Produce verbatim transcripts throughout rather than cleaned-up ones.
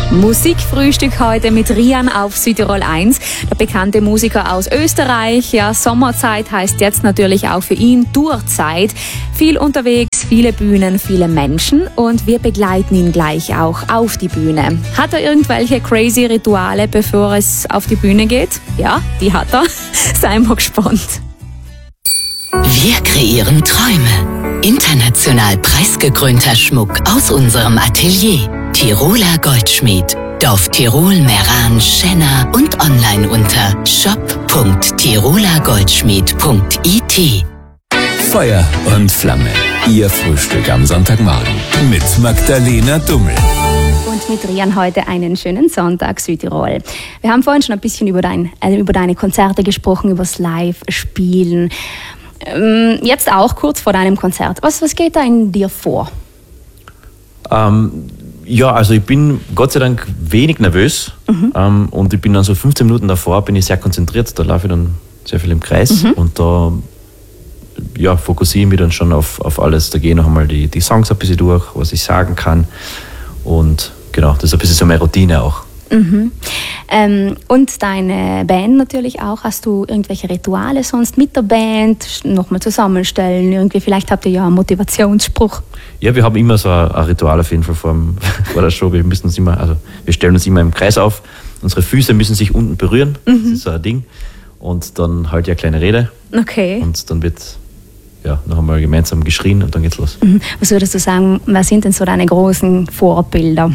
Musikfrühstück heute mit Rian auf Südtirol eins. Der bekannte Musiker aus Österreich. Ja, Sommerzeit heißt jetzt natürlich auch für ihn Tourzeit. Viel unterwegs, viele Bühnen, viele Menschen und wir begleiten ihn gleich auch auf die Bühne. Hat er irgendwelche crazy Rituale, bevor es auf die Bühne geht? Ja, die hat er. Seien wir gespannt. Wir kreieren Träume. International preisgekrönter Schmuck aus unserem Atelier. Tiroler Goldschmied. Dorf Tirol, Meran, Schenna und online unter shop punkt tiroler goldschmied punkt it. Feuer und Flamme. Ihr Frühstück am Sonntagmorgen mit Magdalena Dummel. Und mit Rian heute einen schönen Sonntag Südtirol. Wir haben vorhin schon ein bisschen über, dein, äh, über deine Konzerte gesprochen, über das Live-Spielen. Ähm, jetzt auch kurz vor deinem Konzert. Was, was geht da in dir vor? Ähm, ja, also ich bin Gott sei Dank wenig nervös. Mhm. ähm, und ich bin dann so fünfzehn Minuten davor, bin ich sehr konzentriert. Da laufe ich dann sehr viel im Kreis mhm. und da ja, fokussiere ich mich dann schon auf, auf alles. Da gehe ich noch einmal die, die Songs ein bisschen durch, was ich sagen kann. Und genau, das ist ein bisschen so meine Routine auch. Mhm. Ähm, und deine Band natürlich auch. Hast du irgendwelche Rituale sonst mit der Band? Nochmal zusammenstellen? Irgendwie, vielleicht habt ihr ja einen Motivationsspruch. Ja, wir haben immer so ein, ein Ritual auf jeden Fall vor, dem, vor der Show. Wir müssen uns immer, also wir stellen uns immer im Kreis auf. Unsere Füße müssen sich unten berühren. Mhm. Das ist so ein Ding. Und dann halt ja eine kleine Rede. Okay. Und dann wird ja, noch einmal gemeinsam geschrien und dann geht's los. Mhm. Was würdest du sagen, was sind denn so deine großen Vorbilder?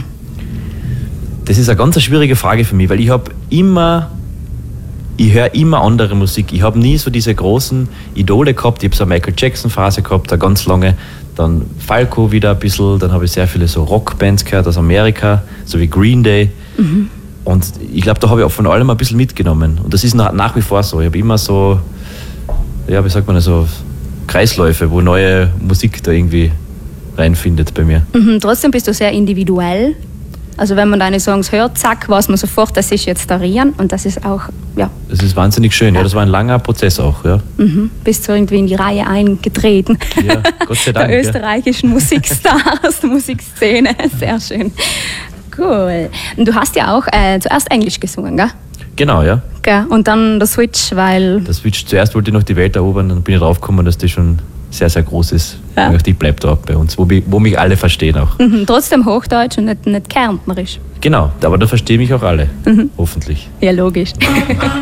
Das ist eine ganz schwierige Frage für mich, weil ich habe immer, ich höre immer andere Musik. Ich habe nie so diese großen Idole gehabt. Ich habe so eine Michael Jackson-Phase gehabt, eine ganz lange. Dann Falco wieder ein bisschen. Dann habe ich sehr viele so Rockbands gehört aus Amerika, so wie Green Day. Mhm. Und ich glaube, da habe ich auch von allem ein bisschen mitgenommen. Und das ist nach, nach wie vor so. Ich habe immer so, ja, wie sagt man, so Kreisläufe, wo neue Musik da irgendwie reinfindet bei mir. Mhm, trotzdem bist du sehr individuell. Also wenn man deine Songs hört, zack, weiß man sofort, das ist jetzt der Rian und das ist auch, ja. Das ist wahnsinnig schön, ja, ja das war ein langer Prozess auch, ja. Mhm. Bist du irgendwie in die Reihe eingetreten. Ja, Gott sei Dank. Der österreichischen ja. Musikstars, der Musikszene, sehr schön. Cool. Und du hast ja auch äh, zuerst Englisch gesungen, gell? Genau, ja. Gell? Und dann der Switch, weil... Der Switch, zuerst wollte ich noch die Welt erobern, dann bin ich draufgekommen, dass die schon sehr, sehr groß ist. Ja. Die bleibt da bei uns, wo mich, wo mich alle verstehen auch. Mhm, trotzdem Hochdeutsch und nicht, nicht Kärntnerisch. Genau, aber da verstehen mich auch alle, mhm. hoffentlich. Ja, logisch.